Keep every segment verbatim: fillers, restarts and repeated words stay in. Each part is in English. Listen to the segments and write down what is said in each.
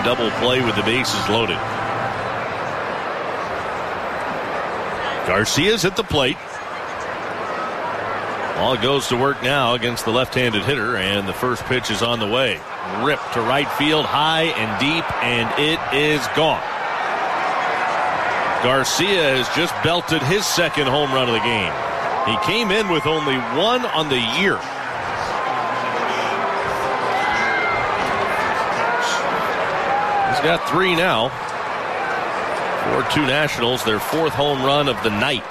double play with the bases loaded. Garcia's at the plate. Ball goes to work now against the left-handed hitter, and the first pitch is on the way. Ripped to right field, high and deep, and it is gone. Garcia has just belted his second home run of the game. He came in with only one on the year. He's got three now. four two Nationals, their fourth home run of the night.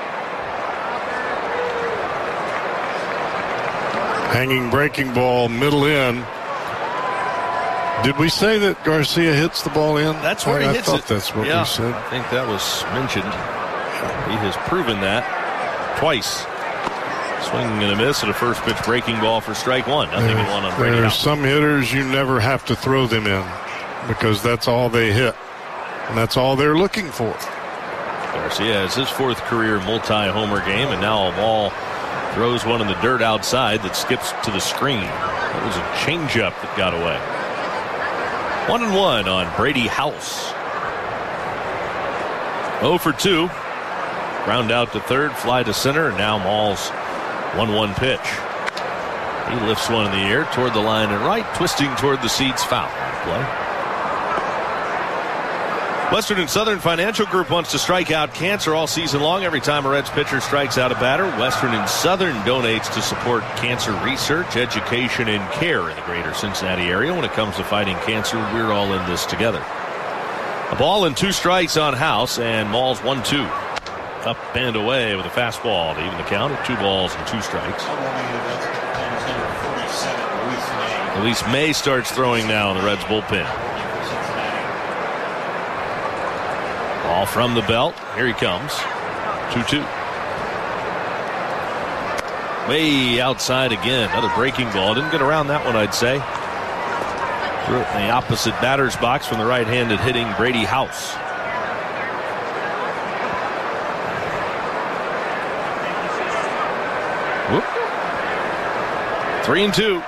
Hanging breaking ball, middle in. Did we say that Garcia hits the ball in? That's where I, he I hits thought it. That's what yeah, we said. I think that was mentioned. He has proven that twice. Swinging and a miss at a first pitch breaking ball for strike one. Nothing There, in one on Brady. there are House. some hitters you never have to throw them in because that's all they hit. And that's all they're looking for. Garcia has his fourth career multi-homer game, and now a ball throws one in the dirt outside that skips to the screen. That was a changeup that got away. One and one on Brady House. oh for two. Ground out to third, fly to center, and now Maul's one one pitch. He lifts one in the air toward the line and right, twisting toward the seats, foul. Play. Western and Southern Financial Group wants to strike out cancer all season long. Every time a Reds pitcher strikes out a batter, Western and Southern donates to support cancer research, education, and care in the greater Cincinnati area. When it comes to fighting cancer, we're all in this together. A ball and two strikes on House, and Maul's one two. Up and away with a fastball to even the count at two balls and two strikes. Luis May starts throwing now in the Reds bullpen. Ball from the belt. Here he comes. two two. Way outside again. Another breaking ball. Didn't get around that one, I'd say. Threw it in the opposite batter's box from the right-handed hitting Brady House. Whoop. Three and two.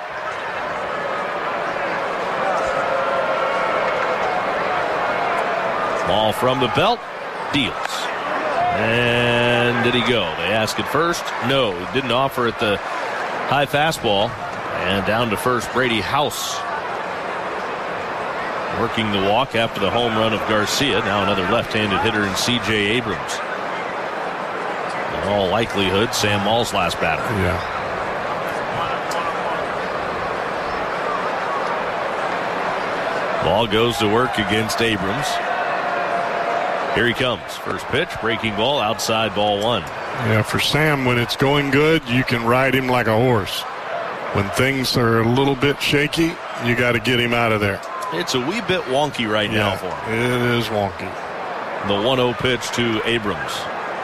Ball from the belt, deals. And did he go? They ask it first. No, he didn't offer it the high fastball. And down to first, Brady House. Working the walk after the home run of Garcia. Now another left-handed hitter in C J Abrams. In all likelihood, Sam Maul's last batter. Yeah. Ball goes to work against Abrams. Here he comes. First pitch, breaking ball, outside ball one. Yeah, for Sam, when it's going good, you can ride him like a horse. When things are a little bit shaky, you got to get him out of there. It's a wee bit wonky right yeah, now for him. It is wonky. The one oh pitch to Abrams.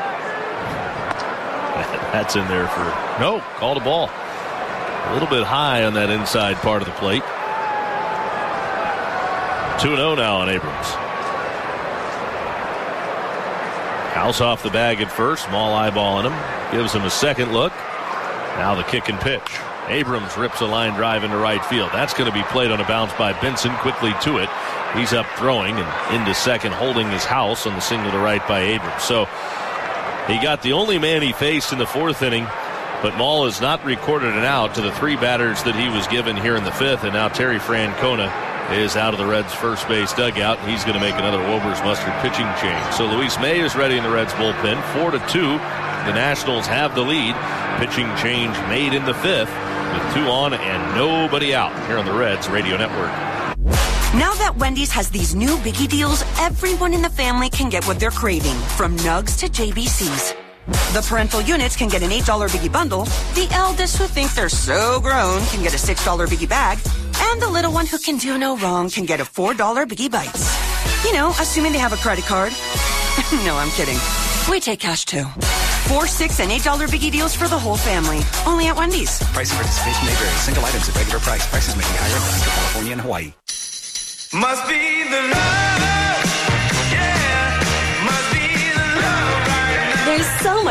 That's in there for... No, called a ball. A little bit high on that inside part of the plate. two and oh now on Abrams. House off the bag at first. Maul eyeballing him. Gives him a second look. Now the kick and pitch. Abrams rips a line drive into right field. That's going to be played on a bounce by Benson. Quickly to it. He's up throwing and into second, holding his House on the single to right by Abrams. So he got the only man he faced in the fourth inning, but Maul has not recorded an out to the three batters that he was given here in the fifth. And now Terry Francona is out of the Reds' first base dugout. He's going to make another Wober's Mustard pitching change. So Luis May is ready in the Reds' bullpen. Four to two. The Nationals have the lead. Pitching change made in the fifth with two on and nobody out here on the Reds Radio Network. Now that Wendy's has these new biggie deals, everyone in the family can get what they're craving, from Nugs to J B Cs. The parental units can get an eight dollar biggie bundle. The eldest who think they're so grown can get a six dollar biggie bag. And the little one who can do no wrong can get a four dollar biggie bites. You know, assuming they have a credit card. No, I'm kidding. We take cash too. Four, six, and eight dollar biggie deals for the whole family. Only at Wendy's. Price and participation may vary. Single items at regular price. Prices may be higher in Alaska, California, and Hawaii. Must be the love. Yeah. Must be the love right now. There's so much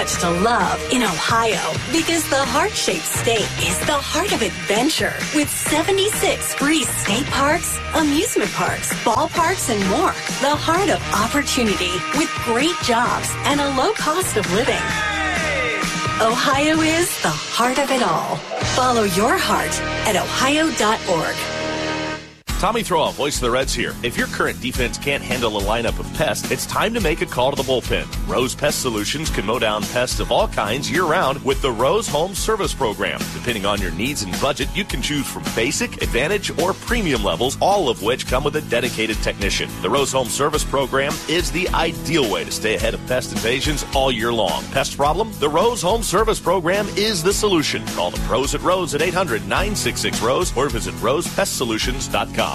much to love in Ohio because the heart-shaped state is the heart of adventure with seventy-six free state parks, amusement parks, ballparks, and more. The heart of opportunity with great jobs and a low cost of living. Ohio is the heart of it all. Follow your heart at ohio dot org. Tommy Thrall, voice of the Reds here. If your current defense can't handle a lineup of pests, it's time to make a call to the bullpen. Rose Pest Solutions can mow down pests of all kinds year-round with the Rose Home Service Program. Depending on your needs and budget, you can choose from basic, advantage, or premium levels, all of which come with a dedicated technician. The Rose Home Service Program is the ideal way to stay ahead of pest invasions all year long. Pest problem? The Rose Home Service Program is the solution. Call the pros at Rose at eight hundred, nine six six, R O S E or visit rose pest solutions dot com.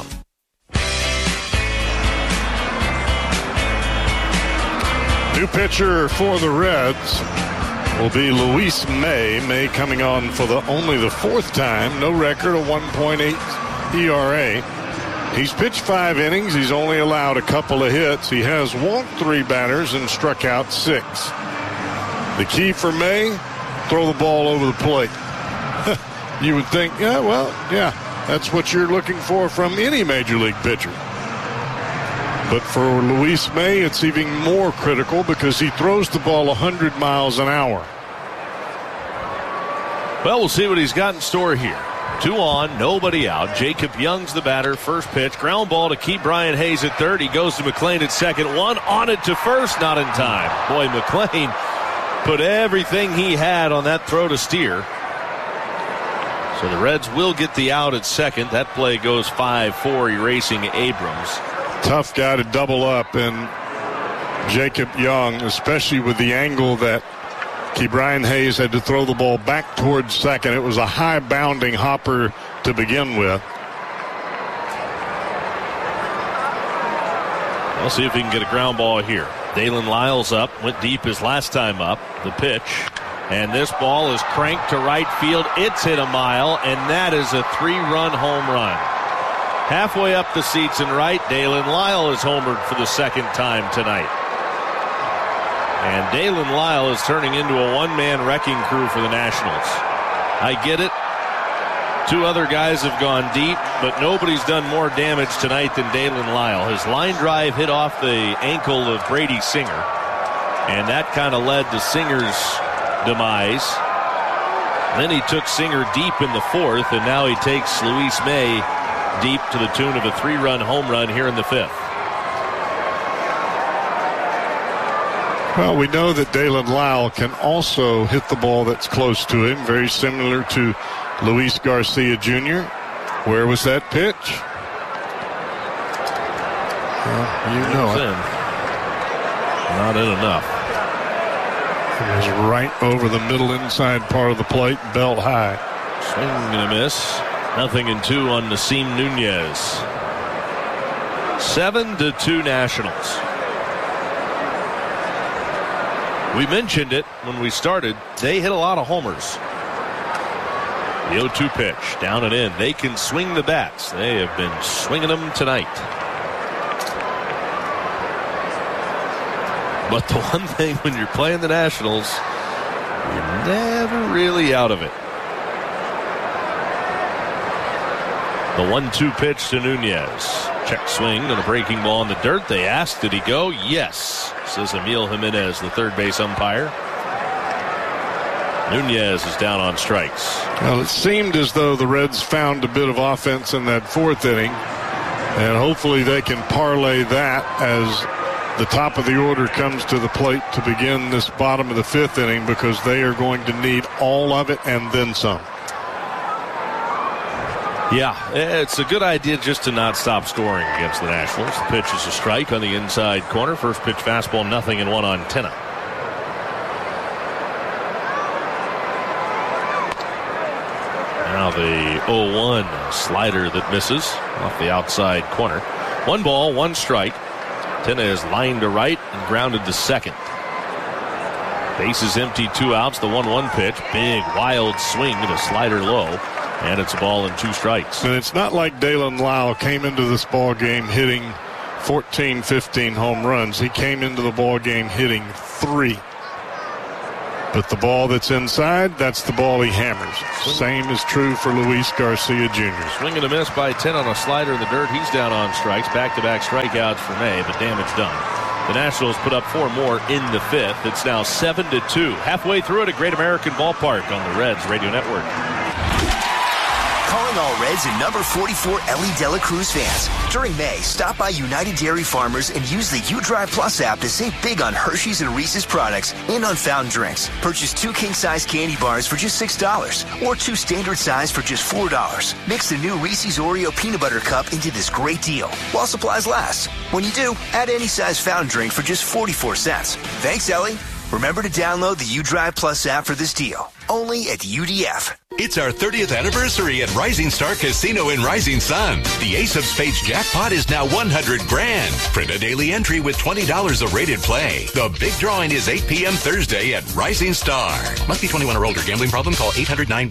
New pitcher for the Reds will be Luis May. May coming on for the only the fourth time. No record, a one point eight E R A. He's pitched five innings. He's only allowed a couple of hits. He has walked three batters and struck out six. The key for May, throw the ball over the plate. You would think, yeah, well, yeah, that's what you're looking for from any major league pitcher. But for Luis May, it's even more critical because he throws the ball one hundred miles an hour. Well, we'll see what he's got in store here. Two on, nobody out. Jacob Young's the batter. First pitch, ground ball to keep Brian Hayes at third. He goes to McLean at second. One on it to first, not in time. Boy, McLean put everything he had on that throw to steer. So the Reds will get the out at second. That play goes five four, erasing Abrams. Tough guy to double up, and Jacob Young, especially with the angle that Ke'Bryan Hayes had to throw the ball back towards second. It was a high bounding hopper to begin with. We'll see if he can get a ground ball here. Dalen Lyles up, went deep his last time up. The pitch, and this ball is cranked to right field. It's hit a mile, and that is a three-run home run. Halfway up the seats and right, Dalen Lyle is homered for the second time tonight. And Dalen Lyle is turning into a one-man wrecking crew for the Nationals. I get it. Two other guys have gone deep, but nobody's done more damage tonight than Dalen Lyle. His line drive hit off the ankle of Brady Singer, and that kind of led to Singer's demise. Then he took Singer deep in the fourth, and now he takes Luis May deep to the tune of a three-run home run here in the fifth. Well, we know that Dalen Lyle can also hit the ball that's close to him, very similar to Luis Garcia Junior Where was that pitch? Well, you know it. In. Not in enough. It was right over the middle inside part of the plate, belt high. Swing and a miss. Nothing in two on Nasim Nunez. Seven to two Nationals. We mentioned it when we started. They hit a lot of homers. The oh two pitch, down and in. They can swing the bats. They have been swinging them tonight. But the one thing when you're playing the Nationals, you're never really out of it. The one two pitch to Nunez. Check swing and a breaking ball in the dirt. They asked, did he go? Yes, says Emil Jimenez, the third base umpire. Nunez is down on strikes. Well, it seemed as though the Reds found a bit of offense in that fourth inning, and hopefully they can parlay that as the top of the order comes to the plate to begin this bottom of the fifth inning, because they are going to need all of it and then some. Yeah, it's a good idea just to not stop scoring against the Nationals. The pitch is a strike on the inside corner. First pitch fastball, nothing, and one on Tenna. Now the oh one slider that misses off the outside corner. One ball, one strike. Tenna is lined to right and grounded to second. Base is empty, two outs. The one one pitch, big wild swing to the slider low. And it's a ball and two strikes. And it's not like Dalen Lyle came into this ball game hitting fourteen, fifteen home runs. He came into the ball game hitting three. But the ball that's inside, that's the ball he hammers. Same is true for Luis Garcia Junior Swing and a miss by ten on a slider in the dirt. He's down on strikes. Back-to-back strikeouts for May, but damage done. The Nationals put up four more in the fifth. It's now seven to two. Halfway through at a Great American Ballpark on the Reds Radio Network. Calling all Reds and number forty-four Ellie Dela Cruz fans. During May, stop by United Dairy Farmers and use the UDrive Plus app to save big on Hershey's and Reese's products and on fountain drinks. Purchase two king-size candy bars for just six dollars or two standard size for just four dollars. Mix the new Reese's Oreo Peanut Butter Cup into this great deal while supplies last. When you do, add any size fountain drink for just forty-four cents. Thanks, Ellie. Remember to download the UDrive Plus app for this deal. Only at U D F. It's our thirtieth anniversary at Rising Star Casino in Rising Sun. The Ace of Spades jackpot is now one hundred grand. Print a daily entry with twenty dollars of rated play. The big drawing is eight p.m. Thursday at Rising Star. Must be twenty-one or older. Gambling problem? Call eight hundred nine